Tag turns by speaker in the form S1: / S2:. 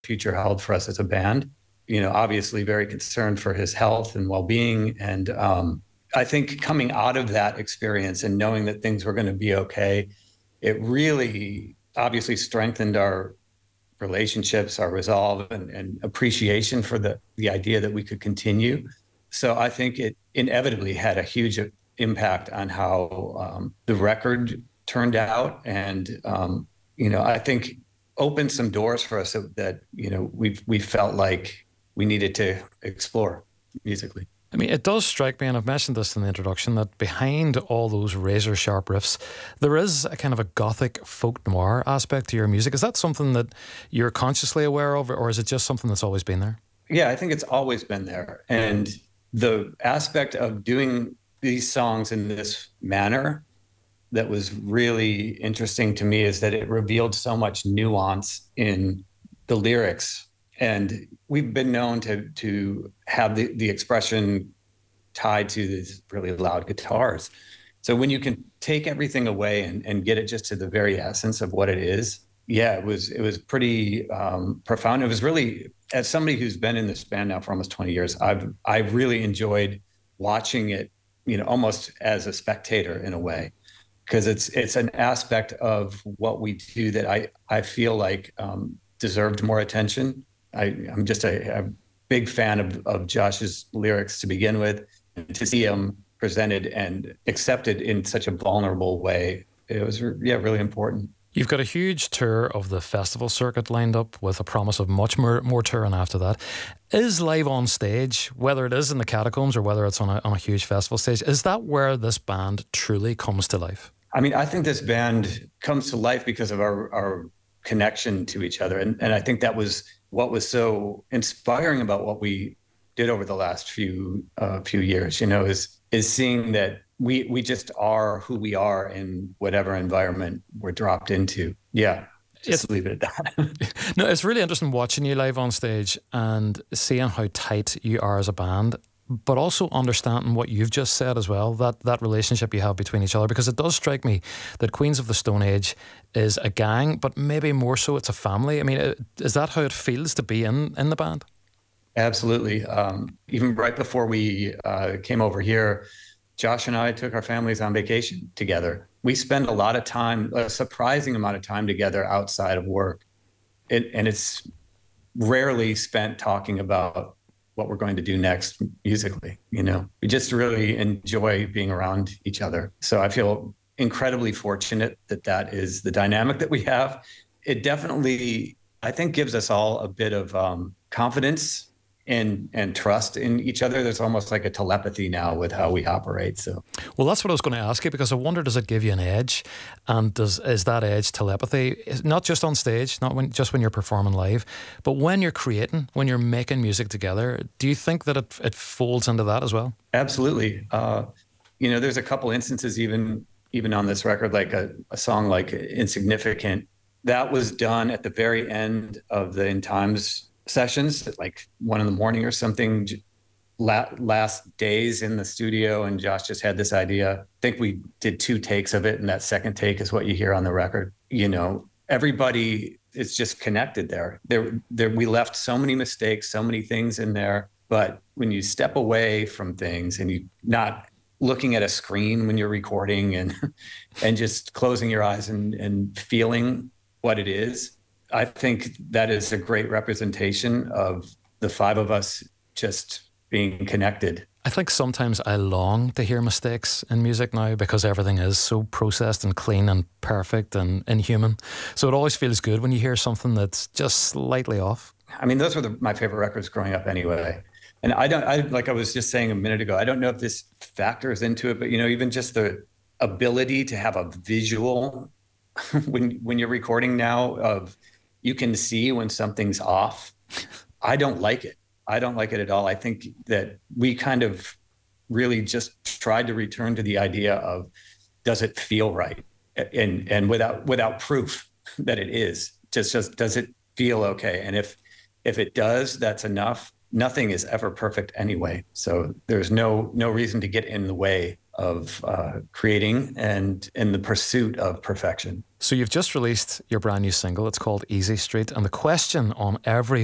S1: future held for us as a band. Obviously very concerned for his health and well-being. And I think coming out of that experience and knowing that things were going to be okay, it really obviously strengthened our relationships, our resolve, and appreciation for the idea that we could continue. So I think it inevitably had a huge impact on how the record turned out, and I think opened some doors for us that we felt like we needed to explore musically.
S2: I mean, it does strike me, and I've mentioned this in the introduction, that behind all those razor sharp riffs, there is a kind of a gothic folk noir aspect to your music. Is that something that you're consciously aware of, or is it just something that's always been there?
S1: Yeah, I think it's always been there. And the aspect of doing these songs in this manner that was really interesting to me is that it revealed so much nuance in the lyrics. And we've been known to have the expression tied to these really loud guitars. So when you can take everything away and get it just to the very essence of what it is, yeah, it was pretty profound. It was really, as somebody who's been in this band now for almost 20 years, I've really enjoyed watching it, almost as a spectator in a way, because it's an aspect of what we do that I feel like deserved more attention. I'm just a big fan of Josh's lyrics to begin with, and to see him presented and accepted in such a vulnerable way, it was really important.
S2: You've got a huge tour of the festival circuit lined up with a promise of much more touring after that. Is live on stage, whether it is in the Catacombs or whether it's on a huge festival stage, is that where this band truly comes to life?
S1: I mean, I think this band comes to life because of our connection to each other. And I think that was what was so inspiring about what we did over the last few years, is seeing that we just are who we are in whatever environment we're dropped into. Yeah. Just leave it at that.
S2: No, it's really interesting watching you live on stage and seeing how tight you are as a band, but also understanding what you've just said as well, that relationship you have between each other, because it does strike me that Queens of the Stone Age is a gang, but maybe more so it's a family. I mean, is that how it feels to be in the band?
S1: Absolutely. Even right before we came over here, Josh and I took our families on vacation together. We spend a lot of time, a surprising amount of time together outside of work. And it's rarely spent talking about what we're going to do next musically. We just really enjoy being around each other. So I feel incredibly fortunate that is the dynamic that we have. It definitely, I think, gives us all a bit of confidence and trust in each other. There's almost like a telepathy now with how we operate. So,
S2: well, that's what I was going to ask you, because I wonder, does it give you an edge? And is that edge telepathy, not just on stage, not just when you're performing live, but when you're creating, when you're making music together? Do you think that it folds into that as well?
S1: Absolutely. There's a couple instances even on this record, like a song like Insignificant, that was done at the very end of the In Times sessions at like 1 a.m. or something, last days in the studio, and Josh just had this idea. I think we did 2 takes of it, and that second take is what you hear on the record. Everybody is just connected there. We left so many mistakes, so many things in there, but when you step away from things and you not looking at a screen when you're recording and just closing your eyes and feeling what it is, I think that is a great representation of the 5 of us just being connected.
S2: I think sometimes I long to hear mistakes in music now, because everything is so processed and clean and perfect and inhuman. So it always feels good when you hear something that's just slightly off.
S1: I mean, those were my favorite records growing up anyway. And like I was just saying a minute ago, I don't know if this factors into it, but even just the ability to have a visual when you're recording now of, you can see when something's off. I don't like it. I don't like it at all. I think that we kind of really just tried to return to the idea of, does it feel right? And without proof that it is, just does it feel okay? And if it does, that's enough. Nothing is ever perfect anyway. So there's no reason to get in the way of creating and in the pursuit of perfection.
S2: So you've just released your brand new single. It's called Easy Street. And the question on every